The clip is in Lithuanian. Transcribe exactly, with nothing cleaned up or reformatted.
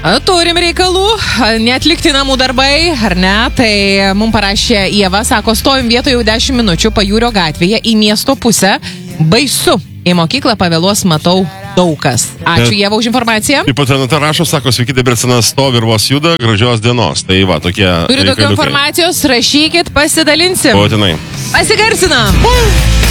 Turim reikalų, neatlikti namų darbai, ar ne? Tai mums parašė Ieva, sako, stovim vietoje jau dešimt minučių Pajūrio gatvėje į miesto pusę. Baisu. Į mokyklą pavėluos matau daug kas. Ačiū Ieva už informaciją. Taip pat Renata rašo, sako, sveiki, Debrecenas stovi ir vos juda, gražios dienos. Tai va, tokie... Turiu daugiau informacijos, rašykit, pasidalinsim. Būtinai. Pasigarsinam.